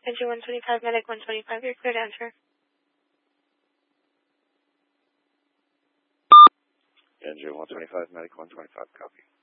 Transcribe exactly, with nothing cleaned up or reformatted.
Engine one twenty-five, Medic one twenty-five, you're clear to enter. Engine one twenty-five, Medic one twenty-five, copy.